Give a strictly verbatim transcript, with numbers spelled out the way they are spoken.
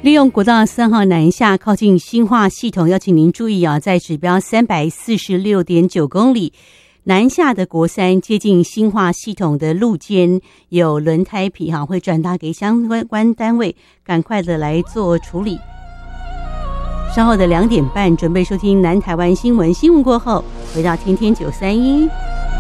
利用国道三号南下靠近新化系统，要请您注意啊，在指标三百四十六点九公里南下的国三接近新化系统的路肩有轮胎皮哈，会转达给相关单位，赶快的来做处理。稍后的两点半准备收听南台湾新闻，新闻过后回到天天九三一。